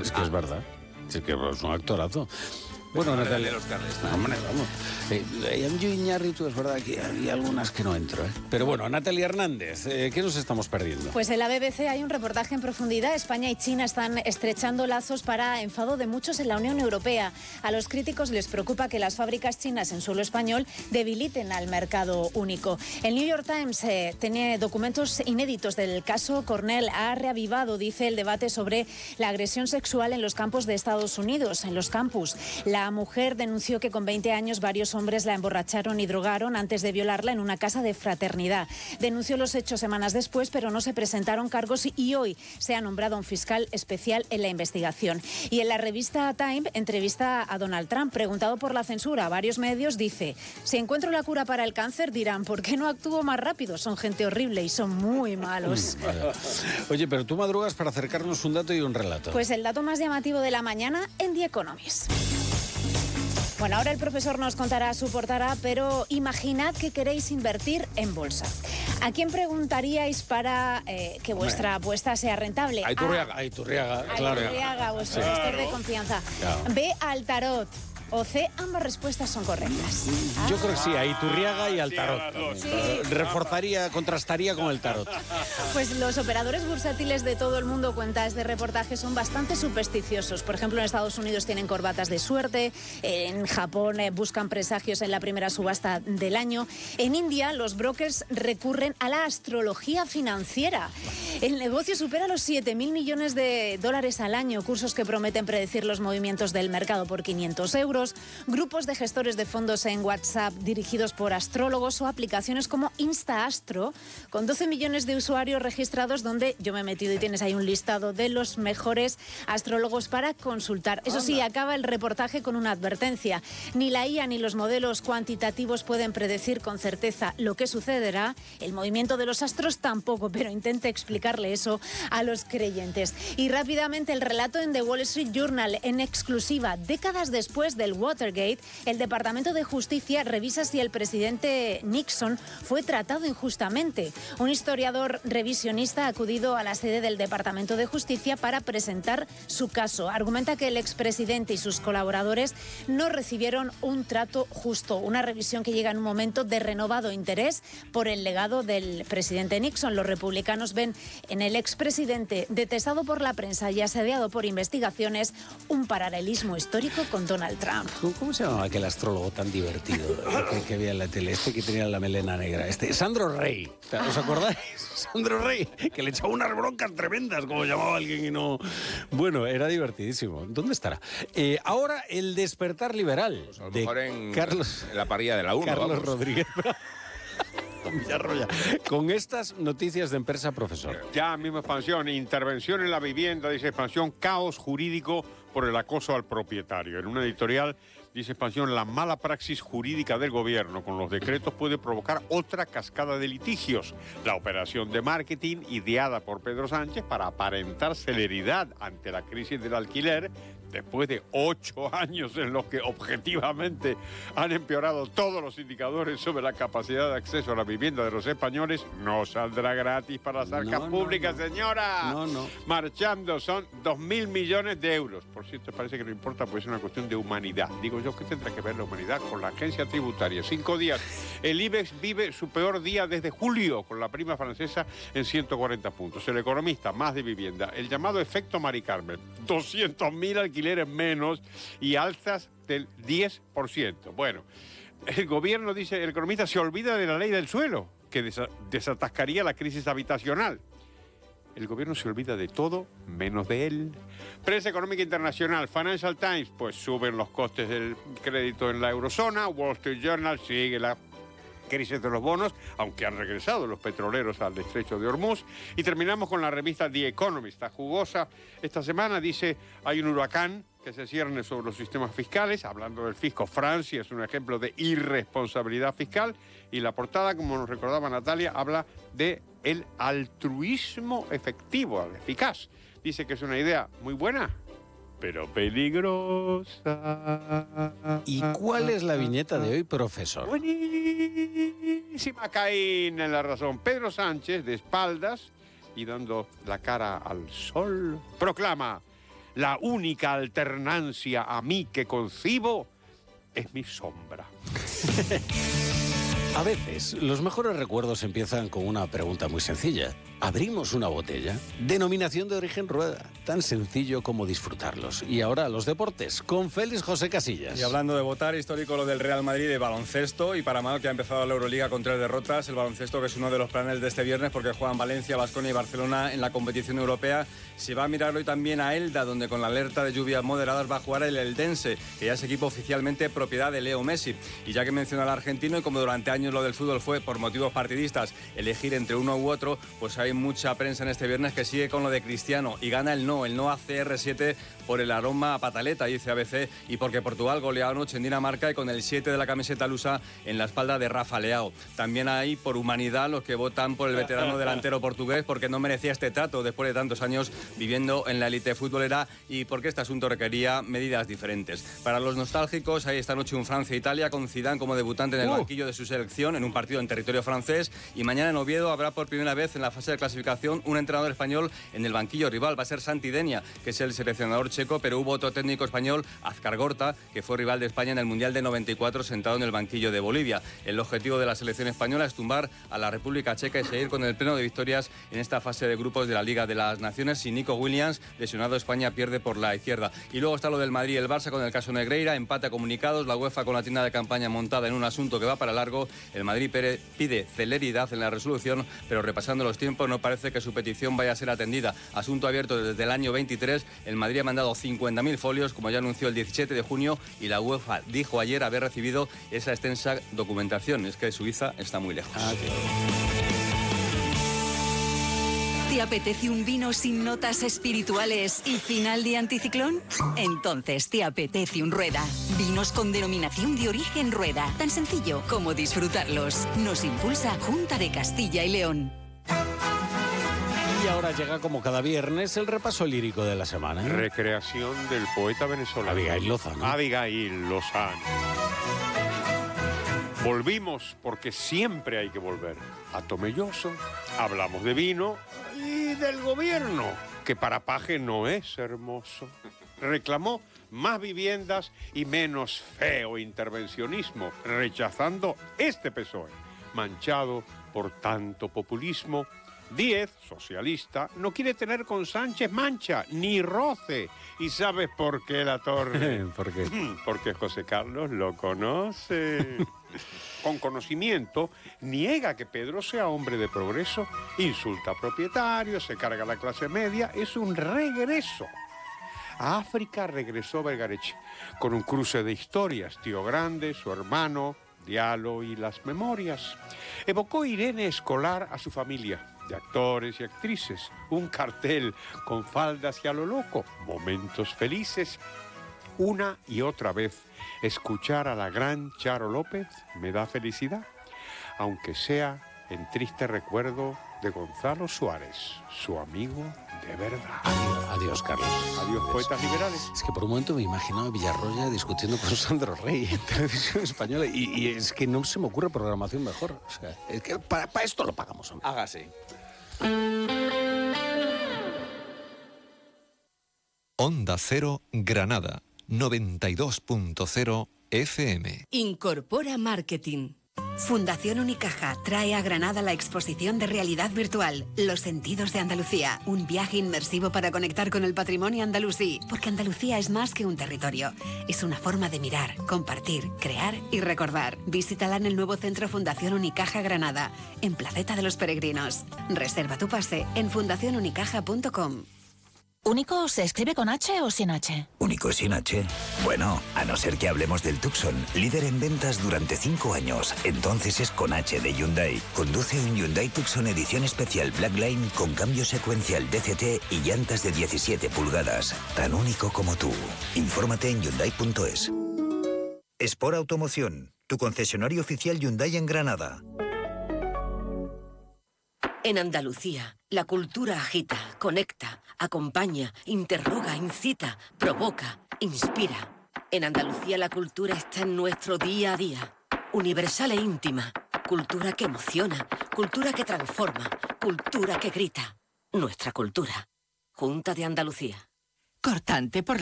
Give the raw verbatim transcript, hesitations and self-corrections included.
Es que ah. es verdad. Es que es un actorazo. Bueno, Natalia, los carnes, hombre, vamos. Eh, yo Iñárritu es verdad que hay algunas que no entro, ¿eh? Pero bueno, Natalia Hernández, eh, ¿qué nos estamos perdiendo? Pues en la B B C hay un reportaje en profundidad. España y China están estrechando lazos para enfado de muchos en la Unión Europea. A los críticos les preocupa que las fábricas chinas en suelo español debiliten al mercado único. El New York Times eh, tiene documentos inéditos del caso Cornell. Ha reavivado, dice, el debate sobre la agresión sexual en los campos de Estados Unidos, en los campus. La La mujer denunció que con veinte años varios hombres la emborracharon y drogaron antes de violarla en una casa de fraternidad. Denunció los hechos semanas después, pero no se presentaron cargos y hoy se ha nombrado un fiscal especial en la investigación. Y en la revista Time entrevista a Donald Trump, preguntado por la censura. Varios medios dice, si encuentro la cura para el cáncer dirán, ¿por qué no actúo más rápido? Son gente horrible y son muy malos. Oye, pero tú madrugas para acercarnos un dato y un relato. Pues el dato más llamativo de la mañana en The Economist. Bueno, ahora el profesor nos contará su portada, pero imaginad que queréis invertir en bolsa. ¿A quién preguntaríais para eh, que vuestra apuesta sea rentable? A Iturriaga, a Iturriaga, claro. A Iturriaga, vuestro Sí. gestor de confianza. Claro. B, al tarot. O C, ambas respuestas son correctas. Yo creo que sí, a Iturriaga y al tarot. Sí. Reforzaría, contrastaría con el tarot. Pues los operadores bursátiles de todo el mundo, cuenta este reportaje, son bastante supersticiosos. Por ejemplo, en Estados Unidos tienen corbatas de suerte, en Japón eh, buscan presagios en la primera subasta del año. En India, los brokers recurren a la astrología financiera. El negocio supera los siete mil millones de dólares al año, cursos que prometen predecir los movimientos del mercado por quinientos euros. Grupos de gestores de fondos en WhatsApp dirigidos por astrólogos o aplicaciones como InstaAstro, con doce millones de usuarios registrados, donde yo me he metido y tienes ahí un listado de los mejores astrólogos para consultar. Eso sí, acaba el reportaje con una advertencia. Ni la I A ni los modelos cuantitativos pueden predecir con certeza lo que sucederá. El movimiento de los astros tampoco, pero intente explicarle eso a los creyentes. Y rápidamente el relato en The Wall Street Journal, en exclusiva. Décadas después del Watergate, el Departamento de Justicia revisa si el presidente Nixon fue tratado injustamente. Un historiador revisionista ha acudido a la sede del Departamento de Justicia para presentar su caso. Argumenta que el expresidente y sus colaboradores no recibieron un trato justo. Una revisión que llega en un momento de renovado interés por el legado del presidente Nixon. Los republicanos ven en el expresidente, detestado por la prensa y asediado por investigaciones, un paralelismo histórico con Donald Trump. ¿Cómo se llamaba aquel astrólogo tan divertido que, que había en la tele? Este que tenía la melena negra. Este, Sandro Rey. ¿Os acordáis? Sandro Rey, que le echaba unas broncas tremendas, como llamaba alguien y no... Bueno, era divertidísimo. ¿Dónde estará? Eh, ahora, el despertar liberal. Pues a lo de mejor en, Carlos, en la parrilla de la uno, Carlos vamos. Rodríguez. Villarroya. Con estas noticias de empresa, profesor. Ya, misma expansión, intervención en la vivienda, dice expansión, caos jurídico por el acoso al propietario. En una editorial dice expansión, la mala praxis jurídica del gobierno con los decretos puede provocar otra cascada de litigios. La operación de marketing ideada por Pedro Sánchez para aparentar celeridad ante la crisis del alquiler, después de ocho años en los que objetivamente han empeorado todos los indicadores sobre la capacidad de acceso a la vivienda de los españoles, no saldrá gratis para las arcas No, no, públicas, no. señora. No, no. Marchando, son dos mil millones de euros. Por cierto, parece que no importa, pues es una cuestión de humanidad. Digo yo, ¿qué tendrá que ver la humanidad con la agencia tributaria? Cinco días. El IBEX vive su peor día desde julio, con la prima francesa en ciento cuarenta puntos. El Economista, más de vivienda. El llamado efecto Mari Carmen, doscientos mil alquileres menos y alzas del diez por ciento. Bueno, el gobierno, dice el Economista, se olvida de la ley del suelo, que desa- desatascaría la crisis habitacional. El gobierno se olvida de todo, menos de él. Prensa económica internacional, Financial Times, pues suben los costes del crédito en la eurozona. Wall Street Journal sigue la crisis de los bonos, aunque han regresado los petroleros al estrecho de Hormuz. Y terminamos con la revista The Economist, está jugosa. Esta semana dice, hay un huracán que se cierne sobre los sistemas fiscales. Hablando del fisco, Francia es un ejemplo de irresponsabilidad fiscal. Y la portada, como nos recordaba Natalia, habla de el altruismo efectivo, eficaz. Dice que es una idea muy buena, pero peligrosa. ¿Y cuál es la viñeta de hoy, profesor? Buenísima, Caín en la razón. Pedro Sánchez, de espaldas y dando la cara al sol, proclama: La única alternancia a mí que concibo es mi sombra. A veces, los mejores recuerdos empiezan con una pregunta muy sencilla. ¿Abrimos una botella? Denominación de origen Rueda. Tan sencillo como disfrutarlos. Y ahora los deportes, con Félix José Casillas. Y hablando de votar, histórico lo del Real Madrid de baloncesto. Y para mal que ha empezado la Euroliga con tres derrotas. El baloncesto, que es uno de los planes de este viernes, porque juegan Valencia, Baskonia y Barcelona en la competición europea. Se va a mirar hoy también a Elda, donde con la alerta de lluvias moderadas va a jugar el Eldense, que ya es equipo oficialmente propiedad de Leo Messi. Y ya que menciona al argentino, y como durante años lo del fútbol fue por motivos partidistas elegir entre uno u otro, pues hay mucha prensa en este viernes que sigue con lo de Cristiano y gana el no, el no a C R siete por el aroma a pataleta, dice A B C, y porque Portugal goleó anoche en Dinamarca y con el siete de la camiseta lusa en la espalda de Rafa Leao. También hay por humanidad los que votan por el veterano delantero portugués porque no merecía este trato después de tantos años viviendo en la élite futbolera y porque este asunto requería medidas diferentes. Para los nostálgicos hay esta noche un Francia-Italia con Zidane como debutante en el banquillo de su selección en un partido en territorio francés, y mañana en Oviedo habrá por primera vez en la fase de clasificación un entrenador español en el banquillo rival. Va a ser Santi Denia, que es el seleccionador checo, pero hubo otro técnico español, Azcargorta, que fue rival de España en el Mundial de noventa y cuatro, sentado en el banquillo de Bolivia. El objetivo de la selección española es tumbar a la República Checa y seguir con el pleno de victorias en esta fase de grupos de la Liga de las Naciones. Y Nico Williams, lesionado, España pierde por la izquierda. Y luego está lo del Madrid y el Barça con el caso Negreira, empate a comunicados, la UEFA con la tienda de campaña montada en un asunto que va para largo. El Madrid pide celeridad en la resolución, pero repasando los tiempos no parece que su petición vaya a ser atendida. Asunto abierto desde el año veintitrés, el Madrid ha mandado cincuenta mil folios, como ya anunció el diecisiete de junio, y la UEFA dijo ayer haber recibido esa extensa documentación. Es que Suiza está muy lejos. Ah, ¿Te apetece un vino sin notas espirituales y final de anticiclón? Entonces te apetece un Rueda. Vinos con denominación de origen Rueda. Tan sencillo como disfrutarlos. Nos impulsa Junta de Castilla y León. Y ahora llega como cada viernes el repaso lírico de la semana. Recreación del poeta venezolano Abigail Lozano. Abigail Lozano. Volvimos porque siempre hay que volver. A Tomelloso, hablamos de vino y del gobierno, que para paje no es hermoso. Reclamó más viviendas y menos feo intervencionismo, rechazando este P S O E, manchado por tanto populismo. Díez, socialista, no quiere tener con Sánchez mancha ni roce. ¿Y sabes por qué, La Torre? ¿Por qué? Porque José Carlos lo conoce. Con conocimiento, niega que Pedro sea hombre de progreso, insulta a propietarios, se carga a la clase media. Es un regreso. A África regresó Vergarech con un cruce de historias. Tío Grande, su hermano, Diallo y las memorias. Evocó Irene Escolar a su familia de actores y actrices. Un cartel con faldas y a lo loco. Momentos felices. Una y otra vez, escuchar a la gran Charo López me da felicidad, aunque sea en triste recuerdo de Gonzalo Suárez, su amigo de verdad. Adiós, adiós Carlos. Adiós, poetas liberales. Es que por un momento me imaginaba a Villarroya discutiendo con Sandro Rey en televisión española y, y es que no se me ocurre programación mejor. O sea, es que para, para esto lo pagamos, hombre. Hágase. Onda Cero, Granada. noventa y dos punto cero F M. Incorpora Marketing. Fundación Unicaja trae a Granada la exposición de realidad virtual Los Sentidos de Andalucía, un viaje inmersivo para conectar con el patrimonio andalusí, porque Andalucía es más que un territorio, es una forma de mirar, compartir, crear y recordar. Visítala en el nuevo Centro Fundación Unicaja Granada, en Placeta de los Peregrinos. Reserva tu pase en fundación unicaja punto com. ¿Único se escribe con H o sin H? ¿Único sin H? Bueno, a no ser que hablemos del Tucson, líder en ventas durante cinco años. Entonces es con H de Hyundai. Conduce un Hyundai Tucson edición especial Blackline con cambio secuencial D C T y llantas de diecisiete pulgadas. Tan único como tú. Infórmate en hyundai punto es. Sport Automoción, tu concesionario oficial Hyundai en Granada. En Andalucía, la cultura agita, conecta, acompaña, interroga, incita, provoca, inspira. En Andalucía la cultura está en nuestro día a día. Universal e íntima. Cultura que emociona, cultura que transforma, cultura que grita. Nuestra cultura. Junta de Andalucía. cortante por